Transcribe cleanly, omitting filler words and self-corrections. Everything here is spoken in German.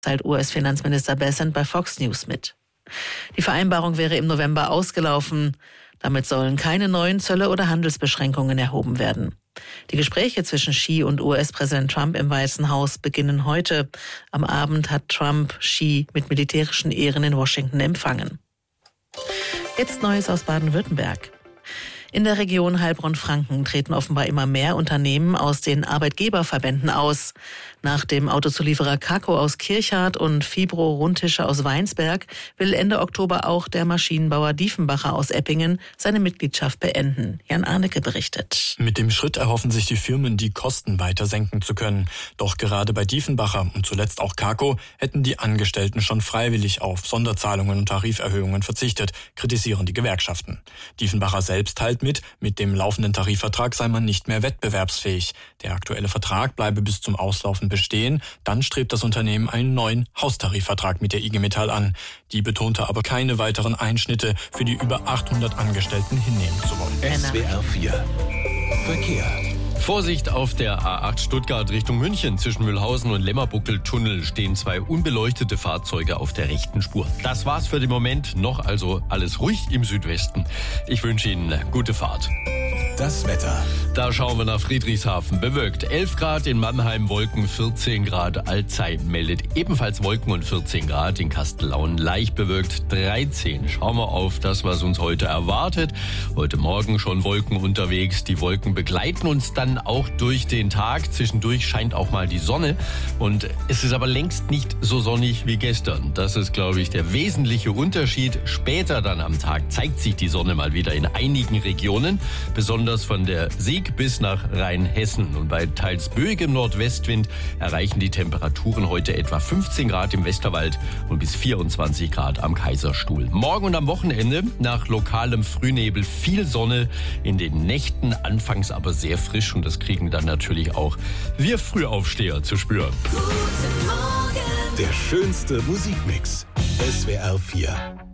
teilt US-Finanzminister Bessent bei Fox News mit. Die Vereinbarung wäre im November ausgelaufen. Damit sollen keine neuen Zölle oder Handelsbeschränkungen erhoben werden. Die Gespräche zwischen Xi und US-Präsident Trump im Weißen Haus beginnen heute. Am Abend hat Trump Xi mit militärischen Ehren in Washington empfangen. Jetzt Neues aus Baden-Württemberg. In der Region Heilbronn-Franken treten offenbar immer mehr Unternehmen aus den Arbeitgeberverbänden aus. Nach dem Autozulieferer Kako aus Kirchardt und Fibro Rundtische aus Weinsberg will Ende Oktober auch der Maschinenbauer Diefenbacher aus Eppingen seine Mitgliedschaft beenden. Jan Arnecke berichtet. Mit dem Schritt erhoffen sich die Firmen, die Kosten weiter senken zu können. Doch gerade bei Diefenbacher und zuletzt auch Kako hätten die Angestellten schon freiwillig auf Sonderzahlungen und Tariferhöhungen verzichtet, kritisieren die Gewerkschaften. Diefenbacher selbst teilt mit dem laufenden Tarifvertrag sei man nicht mehr wettbewerbsfähig. Der aktuelle Vertrag bleibe bis zum Auslaufen bestehen. Dann strebt das Unternehmen einen neuen Haustarifvertrag mit der IG Metall an. Die betonte aber keine weiteren Einschnitte für die über 800 Angestellten hinnehmen zu wollen. SWR 4 Verkehr. Vorsicht auf der A8 Stuttgart Richtung München. Zwischen Mühlhausen und Lemmerbuckel-Tunnel stehen 2 unbeleuchtete Fahrzeuge auf der rechten Spur. Das war's für den Moment. Noch also alles ruhig im Südwesten. Ich wünsche Ihnen gute Fahrt. Das Wetter. Da schauen wir nach Friedrichshafen. Bewölkt 11 Grad in Mannheim, Wolken 14 Grad. Alzey meldet ebenfalls Wolken und 14 Grad. In Kastellaun leicht bewölkt 13. Schauen wir auf das, was uns heute erwartet. Heute Morgen schon Wolken unterwegs. Die Wolken begleiten uns dann auch durch den Tag. Zwischendurch scheint auch mal die Sonne. Und es ist aber längst nicht so sonnig wie gestern. Das ist, glaube ich, der wesentliche Unterschied. Später dann am Tag zeigt sich die Sonne mal wieder in einigen Regionen. Besonders von der Sieg bis nach Rheinhessen. Und bei teils böigem Nordwestwind erreichen die Temperaturen heute etwa 15 Grad im Westerwald und bis 24 Grad am Kaiserstuhl. Morgen und am Wochenende nach lokalem Frühnebel viel Sonne, in den Nächten anfangs aber sehr frisch. Und das kriegen dann natürlich auch wir Frühaufsteher zu spüren. Der schönste Musikmix. SWR 4